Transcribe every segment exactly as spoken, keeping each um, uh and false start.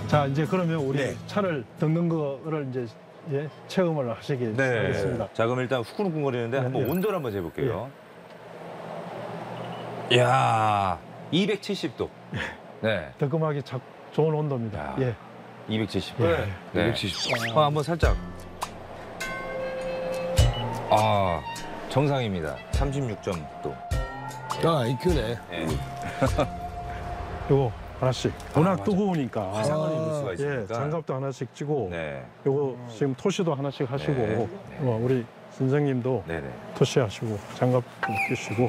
자, 이제 그러면 우리 네. 차를 덮는 거를 이제 예, 체험을 하시기 네. 바라겠습니다. 자, 그럼 일단 후끈후끈거리는데 네, 한번 예. 온도를 한번 재볼게요. 이야, 이백칠십 도. 네. 덕금하기 작 좋은 온도입니다. 야. 예. 이백칠십 도. 네. 네. 이백칠십 도. 어, 한번 살짝. 아, 정상입니다. 삼십육 점 도. 아, 이큐네. 네. 요거 하나씩. 워낙 맞아. 뜨거우니까. 화상을 입을 수가 예, 있으니까. 장갑도 하나씩 찌고, 네. 요거 지금 토시도 하나씩 하시고, 네. 어, 우리 선생님도 네네. 토시 하시고, 장갑 끼시고.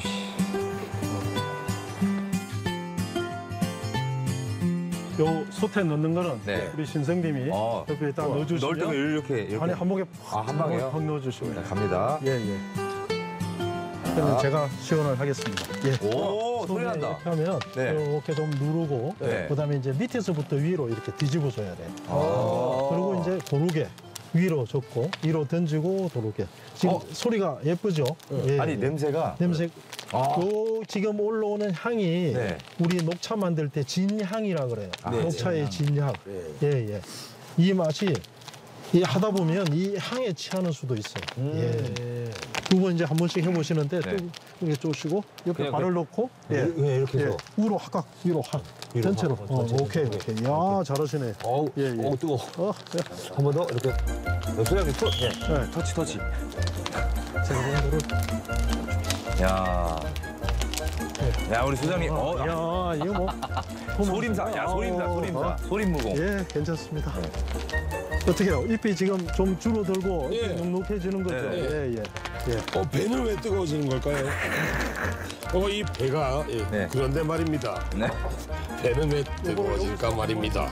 요 솥에 넣는 거는 네. 우리 신성님이 어. 옆에 딱 넣을 넣어주시면 때가 이렇게, 이렇게. 안에 한 목에 아, 한 방에요? 팍 넣어주시면 자, 돼요. 갑니다. 예, 예. 그러면 제가 시연을 하겠습니다. 예. 오, 소리 난다. 이렇게 하면 네. 이렇게 좀 누르고 네. 그다음에 이제 밑에서부터 위로 이렇게 뒤집어줘야 돼. 아. 그리고 이제 도르게 위로 젓고 위로 던지고 도르게. 지금 어. 소리가 예쁘죠? 예, 아니, 예. 냄새가. 냄새. 아. 요 지금 올라오는 향이 네. 우리 녹차 만들 때 진향이라 그래요. 아, 녹차의 진향. 네. 예, 예. 이 맛이 이 하다 보면 이 향에 취하는 수도 있어요. 예. 두 번 이제 한 번씩 해보시는데 네. 또 이렇게 쪼시고 옆에 그냥 발을 놓고 왜 이렇게 예. 해서? 위로 확각 위로 확 위로 전체로. 확, 어, 전체로. 오케이 오케이. 야 잘하시네. 어우, 예, 예. 어우, 뜨거워. 어, 한 번 더, 이렇게. 어, 소장님, 또. 예. 네. 터치, 터치. 제가 정도를. 야. 야, 우리 소장님. 어, 야. 야 이거 뭐 소림사. 야, 소림사, 어, 소림사. 어. 소림무공. 예, 괜찮습니다. 어떻게요? 잎이 지금 좀 줄어들고 예. 눅눅해지는 거죠? 네. 예, 예. 예. 어, 배는 왜 뜨거워지는 걸까요? 어, 이 배가 예, 네. 그런데 말입니다. 네. 배는 왜 뜨거워질까 말입니다.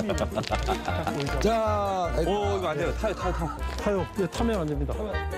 자, 오, 이거 안 돼요. 타요, 타요, 타요. 타요. 예, 타면 안 됩니다.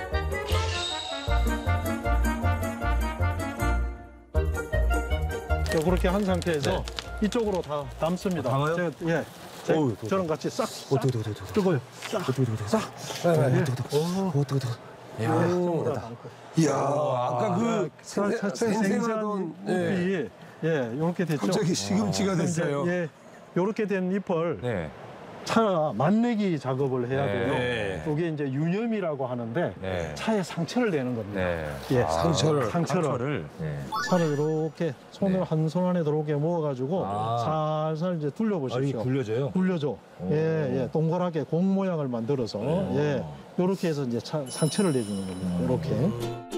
자, 그렇게 한 상태에서 이쪽으로 다 담습니다. 담아요? 제가, 예. 제, 어우, 저랑 같이 싹, 싹 어떻게, 어떻게, 어떻게. 뜨거요. 싹, 싹. 네, 예. 뜨거, 뜨거. 어, 뜨거, 뜨거. 예, 전부 다 담고. 이야, 아까 그 사- 사- 생생하던 잎이 예, 이렇게 됐죠. 갑자기 시금치가 그럼 이제, 됐어요. 예, 이렇게 된 잎을 네. 차 맛내기 작업을 해야 네. 돼요. 네. 이게 이제 유념이라고 하는데 네. 차에 상처를 내는 겁니다. 네. 예, 아, 상처를. 상처를, 상처를. 네. 차를 이렇게 손을 네. 한 손 안에 들어오게 모아가지고 아. 살살 이제 둘려보십시오. 굴려져요? 굴려줘. 예, 예, 동그랗게 공 모양을 만들어서 예, 이렇게 해서 이제 차, 상처를 내주는 겁니다. 이렇게.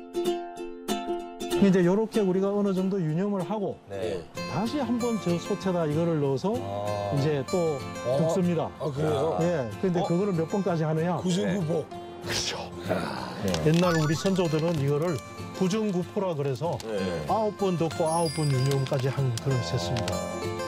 이제 이렇게 우리가 어느 정도 유념을 하고 네. 다시 한번 저 솥에다 이거를 넣어서 아. 이제 또 어. 굽습니다. 아, 그래요? 예, 근데 어? 그거를 몇 번까지 하느냐? 구승구보. 그렇죠. 네. 옛날 우리 선조들은 이거를 구정구포라 그래서 네. 아홉 번 덮고 아홉 번 유념까지 한 그런 세습니다.